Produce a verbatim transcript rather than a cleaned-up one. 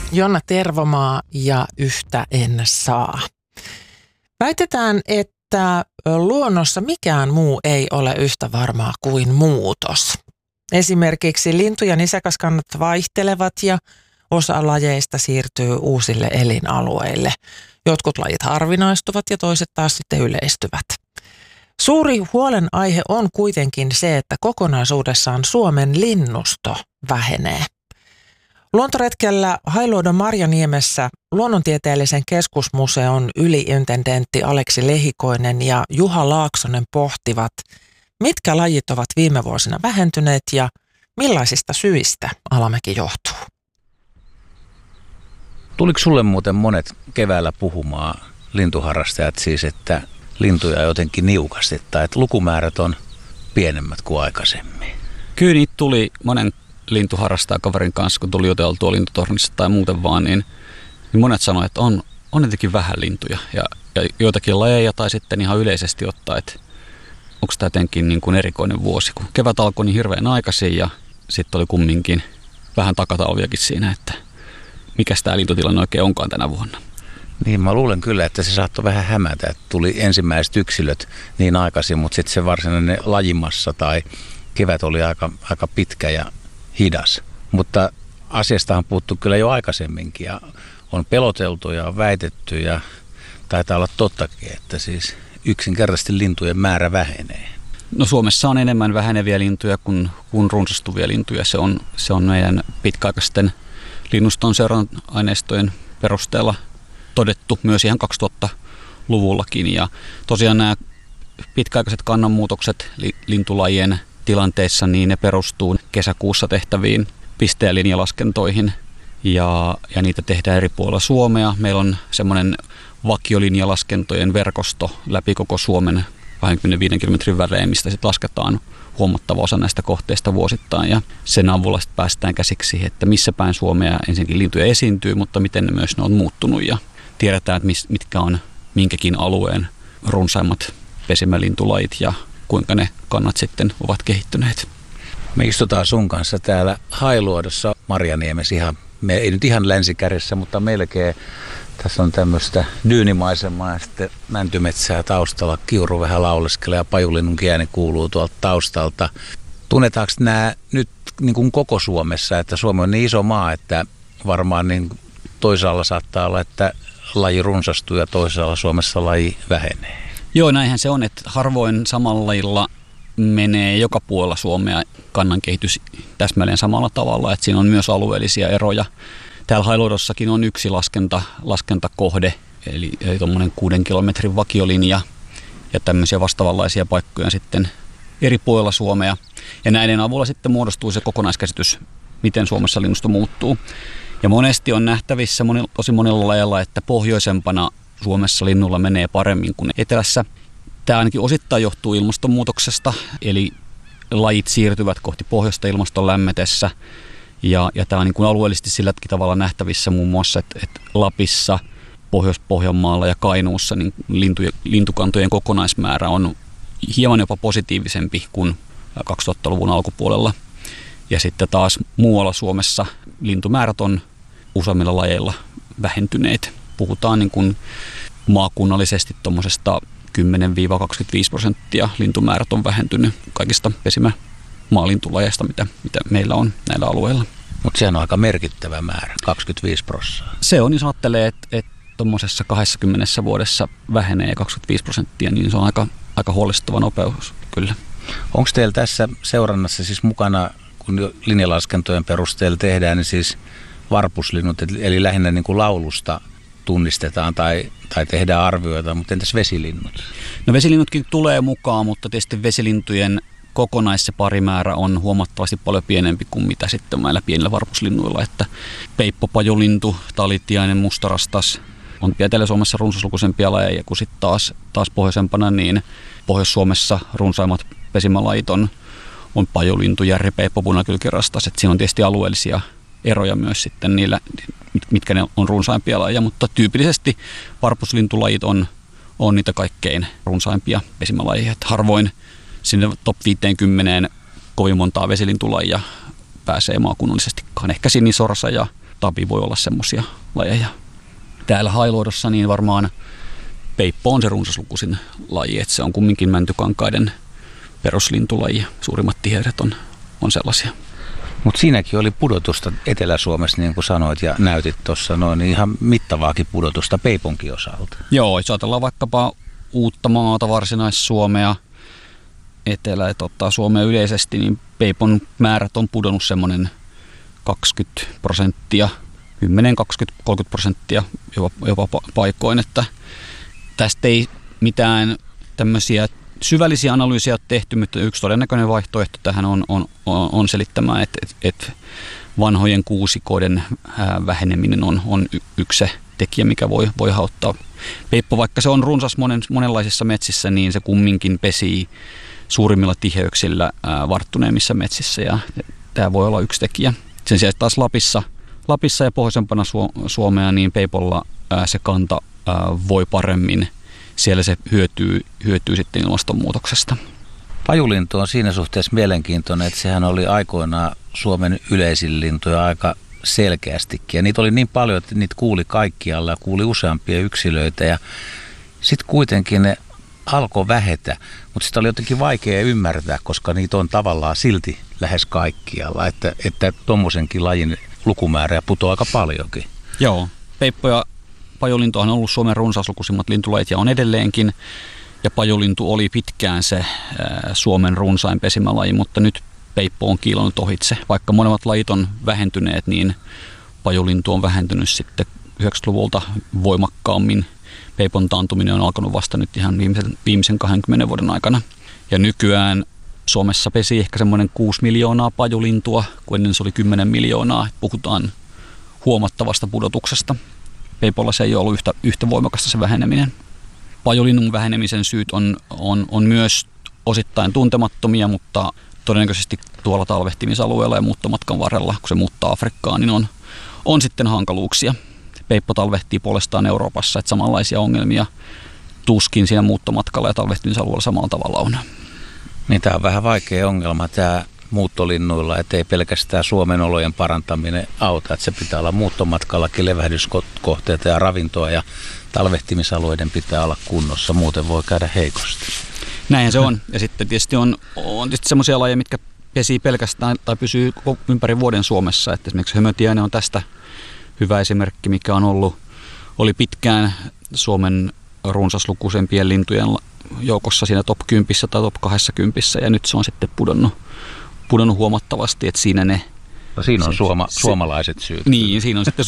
Jonna Tervomaa ja Yhtä en saa. Väitetään, että luonnossa mikään muu ei ole yhtä varmaa kuin muutos. Esimerkiksi lintu- ja nisäkäskannat vaihtelevat ja osa lajeista siirtyy uusille elinalueille. Jotkut lajit harvinaistuvat ja toiset taas sitten yleistyvät. Suuri huolenaihe on kuitenkin se, että kokonaisuudessaan Suomen linnusto vähenee. Luontoretkellä Hailuodon Marjaniemessä Luonnontieteellisen keskusmuseon yliintendentti Aleksi Lehikoinen ja Juha Laaksonen pohtivat, mitkä lajit ovat viime vuosina vähentyneet ja millaisista syistä alamäki johtuu. Tuliko sulle muuten monet keväällä puhumaan, lintuharrastajat siis, että lintuja jotenkin niukasti tai että lukumäärät on pienemmät kuin aikaisemmin? Kyllä niitä tuli monen lintuharrastajakaverin kanssa, kun tuli juteltua lintutornissa tai muuten vaan, niin, niin monet sanoivat, että on, on jotenkin vähän lintuja ja, ja joitakin lajeja tai sitten ihan yleisesti ottaa, että onko tämä jotenkin niin kuin erikoinen vuosi, kun kevät alkoi niin hirveän aikaisin ja sitten oli kumminkin vähän takatalviakin siinä, että mikäs tämä lintutilanne oikein onkaan tänä vuonna. Niin, mä luulen kyllä, että se saattoi vähän hämätä, että tuli ensimmäiset yksilöt niin aikaisin, mutta sitten se varsinainen lajimassa tai kevät oli aika, aika pitkä ja hidas. Mutta asiasta on puhuttu kyllä jo aikaisemminkin ja on peloteltu ja on väitetty ja taitaa olla tottakin, että siis yksinkertaisesti lintujen määrä vähenee. No Suomessa on enemmän väheneviä lintuja kuin, kuin runsastuvia lintuja. Se on, se on meidän pitkäaikaisten linnuston seurantaineistojen perusteella todettu myös ihan kaksituhattaluvullakin. Ja tosiaan nämä pitkäaikaiset kannanmuutokset lintulajien tilanteissa, niin ne perustuu kesäkuussa tehtäviin piste- ja linjalaskentoihin. Ja, ja niitä tehdään eri puolilla Suomea. Meillä on semmoinen vakiolinjalaskentojen verkosto läpi koko Suomen kaksikymmentäviisi kilometrin välein, mistä sitten lasketaan huomattava osa näistä kohteista vuosittain. Ja sen avulla sitten päästään käsiksi siihen, että missä päin Suomea ensinnäkin lintuja esiintyy, mutta miten ne myös ne on muuttunut. Ja tiedetään, että mis, mitkä on minkäkin alueen runsaimmat pesimälintulajit ja kuinka ne kannat sitten ovat kehittyneet. Me istutaan sun kanssa täällä Hailuodossa Marjaniemessä ihan, me ei nyt ihan länsikärjessä, mutta melkein. Tässä on tämmöistä dyynimaisemaa ja sitten mäntymetsää taustalla. Kiuru vähän lauleskelee ja pajulinnunkin ääni kuuluu tuolta taustalta. Tunnetaanko nämä nyt niin kuin koko Suomessa, että Suomi on niin iso maa, että varmaan niin toisaalla saattaa olla, että laji runsastuu ja toisaalla Suomessa laji vähenee? Joo, näinhän se on, että harvoin samalla lajilla menee joka puolella Suomea kannan kehitys täsmälleen samalla tavalla, että siinä on myös alueellisia eroja. Täällä Hailuodossakin on yksi laskenta, laskentakohde, eli, eli tuommoinen kuuden kilometrin vakiolinja ja tämmöisiä vastaavanlaisia paikkoja sitten eri puolilla Suomea. Ja näiden avulla sitten muodostuu se kokonaiskäsitys, miten Suomessa linnusto muuttuu. Ja monesti on nähtävissä moni, tosi monella lajalla, että pohjoisempana Suomessa linnulla menee paremmin kuin etelässä. Tämä ainakin osittain johtuu ilmastonmuutoksesta, eli lajit siirtyvät kohti pohjoista ilmaston lämmetessä. Ja, ja tämä on niin kuin alueellisesti silläkin tavalla nähtävissä muun muassa, että, että Lapissa, Pohjois-Pohjanmaalla ja Kainuussa niin lintu, lintukantojen kokonaismäärä on hieman jopa positiivisempi kuin kaksituhattaluvun alkupuolella. Ja sitten taas muualla Suomessa lintumäärät on useimmilla lajeilla vähentyneet. Puhutaan niin kuin maakunnallisesti tuommoisesta kymmenen kaksikymmentäviisi prosenttia lintumäärät on vähentynyt kaikista pesimä maalintulajeista, mitä, mitä meillä on näillä alueilla. Mutta sehän on aika merkittävä määrä, kaksikymmentäviisi prosenttia. Se on, jos ajattelee, että, että tuommoisessa kaksikymmentä vuodessa vähenee kaksikymmentäviisi prosenttia, niin se on aika, aika huolestuttava nopeus kyllä. Onko teillä tässä seurannassa siis mukana, kun linjalaskentojen perusteella tehdään, niin siis varpuslinnut, eli lähinnä niin kuin laulusta tunnistetaan tai, tai tehdään arvioita, mutta entäs vesilinnut? No vesilinnutkin tulee mukaan, mutta tietysti vesilintujen kokonais se parimäärä on huomattavasti paljon pienempi kuin mitä sitten näillä pienillä varpuslinnuilla, että peippopajulintu, talitiainen, mustarastas on Etelä-Suomessa runsaslukuisempia lajeja kuin sitten taas, taas pohjoisempana, niin Pohjois-Suomessa runsaimmat pesimälajit on, on pajulintu, järripeippo, punakylkirastas, että siinä on tietysti alueellisia eroja myös sitten niillä, mitkä ne on runsaimpia lajeja, mutta tyypillisesti varpuslintulajit on, on niitä kaikkein runsaimpia pesimälajia, että harvoin sinne top viisikymmentä kovin montaa vesilintulajia pääsee maakunnallisestikaan. Ehkä sinisorsa ja tabi voi olla semmoisia lajeja. Täällä Hailuodossa niin varmaan peippo on se runsaslukuisin laji, että se on kumminkin mäntykankaiden peruslintulaji. Suurimmat tiheydet on, on sellaisia. Mutta siinäkin oli pudotusta Etelä-Suomessa, niin kuin sanoit ja näytit tuossa, noin ihan mittavaakin pudotusta peiponkin osalta. Joo, jos ajatellaan vaikkapa Uuttamaata, Varsinais-Suomea, Etelä- ja tota, Suomea yleisesti, niin peipon määrät on pudonnut semmoinen kaksikymmentä prosenttia, kymmenen, kaksikymmentä, kolmekymmentä prosenttia jopa, jopa paikoin, että tästä ei mitään tämmöisiä syvällisiä analyysiä ole tehty, mutta yksi todennäköinen vaihtoehto tähän on, on, on selittämään, että, että, että vanhojen kuusikoiden väheneminen on, on yksi se tekijä, mikä voi, voi hauttaa. Peippo, vaikka se on runsas monen, monenlaisissa metsissä, niin se kumminkin pesii suurimmilla tiheyksillä ää, varttuneemmissa metsissä, ja tämä voi olla yksi tekijä. Sen sijaan taas Lapissa, Lapissa ja pohjoisempana Suomea, niin peipolla ää, se kanta ää, voi paremmin. Siellä se hyötyy, hyötyy sitten ilmastonmuutoksesta. Pajulintu on siinä suhteessa mielenkiintoinen, että sehän oli aikoinaan Suomen yleisin lintuja aika selkeästikin. Ja niitä oli niin paljon, että niitä kuuli kaikkialla ja kuuli useampia yksilöitä. Ja sitten kuitenkin ne alkoi vähetä, mutta sitä oli jotenkin vaikea ymmärtää, koska niitä on tavallaan silti lähes kaikkialla. Että, että tommosenkin lajin lukumäärää putoaa aika paljonkin. Joo, peippo ja pajulintu on ollut Suomen runsaaslukuisimmat lintulajit ja on edelleenkin. Ja pajulintu oli pitkään se ää, Suomen runsain pesimälaji, mutta nyt peippo on kiilannut ohitse. Vaikka molemmat lajit on vähentyneet, niin pajulintu on vähentynyt sitten yhdeksänkymmentäluvulta voimakkaammin. Peipon taantuminen on alkanut vasta nyt ihan viimeisen, viimeisen kahdenkymmenen vuoden aikana. Ja nykyään Suomessa pesi ehkä semmoinen kuusi miljoonaa pajulintua, kun ennen se oli kymmenen miljoonaa. Puhutaan huomattavasta pudotuksesta. Peipolla se ei ole ollut yhtä, yhtä voimakasta se väheneminen. Pajulinnun vähenemisen syyt on, on, on myös osittain tuntemattomia, mutta todennäköisesti tuolla talvehtimisalueella ja muuttomatkan varrella, kun se muuttaa Afrikkaan, niin on, on sitten hankaluuksia. Peippo talvehtii puolestaan Euroopassa, että samanlaisia ongelmia tuskin siinä muuttomatkalla ja talvehtimisalueella samalla tavalla on. Niin tämä on vähän vaikea ongelma tämä muuttolinnuilla, että ei pelkästään Suomen olojen parantaminen auta, että se pitää olla muuttomatkallakin levähdyskohteita ja ravintoa ja talvehtimisalueiden pitää olla kunnossa, muuten voi käydä heikosti. Näin se on. Ja sitten tietysti on, on tietysti semmoisia lajeja, mitkä pesii pelkästään tai pysyy ympäri vuoden Suomessa. Että esimerkiksi hömötiainen on tästä hyvä esimerkki, mikä on ollut, oli pitkään Suomen runsaslukuisempien lintujen joukossa siinä top kymmenen tai top kaksikymmentä, ja nyt se on sitten pudonnut, pudonnut huomattavasti, että siinä ne... No siinä on se, suoma, se, suomalaiset syyt. Niin, siinä on sitten